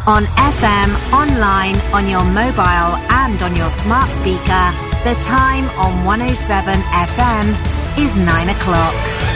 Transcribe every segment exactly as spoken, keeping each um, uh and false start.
On F M, online, on your mobile and on your smart speaker, the time on one oh seven F M is nine o'clock.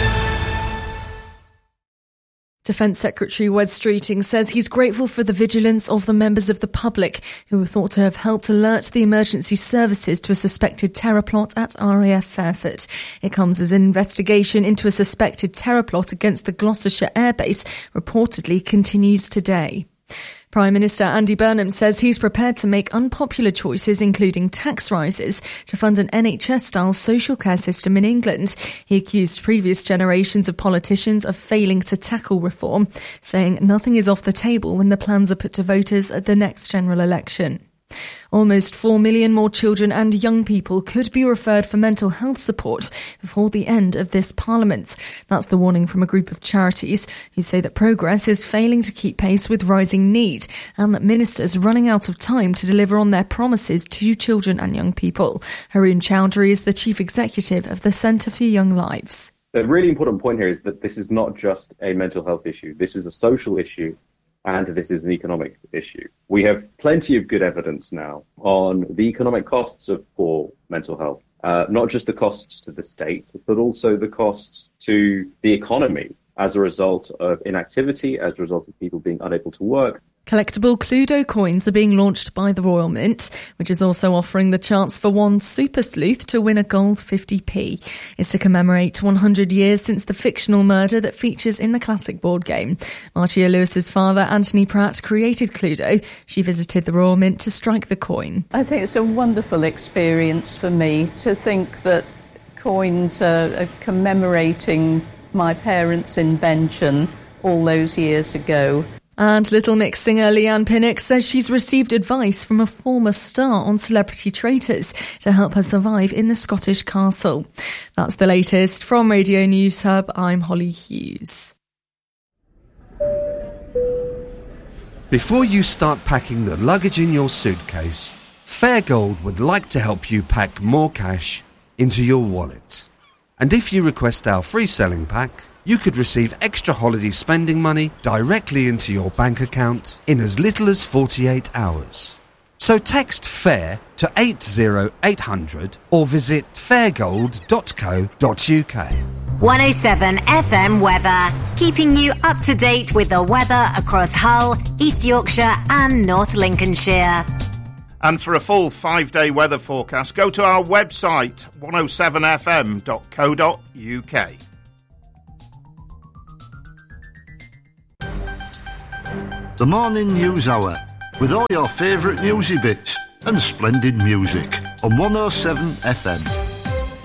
Defence Secretary Wes Streeting says he's grateful for the vigilance of the members of the public who were thought to have helped alert the emergency services to a suspected terror plot at R A F Fairford. It comes as an investigation into a suspected terror plot against the Gloucestershire airbase reportedly continues today. Prime Minister Andy Burnham says he's prepared to make unpopular choices, including tax rises, to fund an N H S-style social care system in England. He accused previous generations of politicians of failing to tackle reform, saying nothing is off the table when the plans are put to voters at the next general election. Almost four million more children and young people could be referred for mental health support before the end of this Parliament. That's the warning from a group of charities who say that progress is failing to keep pace with rising need and that ministers are running out of time to deliver on their promises to children and young people. Haroon Chowdhury is the chief executive of the Centre for Young Lives. The really important point here is that this is not just a mental health issue. This is a social issue. And this is an economic issue. We have plenty of good evidence now on the economic costs of poor mental health, uh, not just the costs to the state, but also the costs to the economy as a result of inactivity, as a result of people being unable to work. Collectible Cluedo coins are being launched by the Royal Mint, which is also offering the chance for one super sleuth to win a gold fifty p. It's to commemorate one hundred years since the fictional murder that features in the classic board game. Marcia Lewis's father, Anthony Pratt, created Cluedo. She visited the Royal Mint to strike the coin. I think it's a wonderful experience for me to think that coins are, are commemorating my parents' invention all those years ago. And Little Mix singer Leanne Pinnock says she's received advice from a former star on celebrity traitors to help her survive in the Scottish castle. That's the latest from Radio News Hub. I'm Holly Hughes. Before you start packing the luggage in your suitcase, Fairgold would like to help you pack more cash into your wallet. And if you request our free selling pack, you could receive extra holiday spending money directly into your bank account in as little as forty-eight hours. So text FAIR to eight zero eight hundred or visit fairgold dot co dot uk. one oh seven F M weather, keeping you up to date with the weather across Hull, East Yorkshire and North Lincolnshire. And for a full five-day weather forecast, go to our website, one oh seven f m dot co dot uk. The Morning News Hour, with all your favourite newsy bits and splendid music on one oh seven F M.